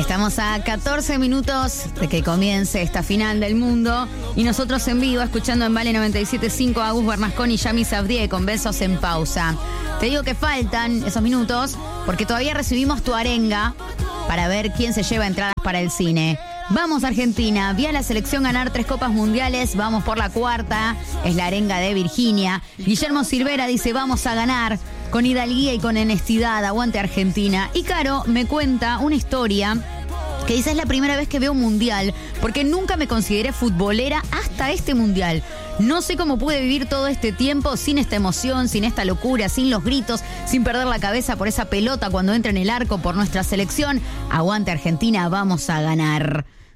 Estamos a 14 minutos de que comience esta final del mundo y nosotros en vivo escuchando en Vale 97.5 a Gus Bernasconi y Yami Sabdié con Besos en Pausa. Te digo que faltan esos minutos porque todavía recibimos tu arenga para ver quién se lleva entradas para el cine. Vamos Argentina, vi a la selección ganar 3 copas mundiales, vamos por la 4ª, es la arenga de Virginia. Guillermo Silvera dice vamos a ganar con hidalguía y con honestidad, aguante Argentina. Y Caro me cuenta una historia que dice es la primera vez que veo un mundial, porque nunca me consideré futbolera hasta este mundial. No sé cómo pude vivir todo este tiempo sin esta emoción, sin esta locura, sin los gritos, sin perder la cabeza por esa pelota cuando entra en el arco por nuestra selección. Aguante Argentina, vamos a ganar.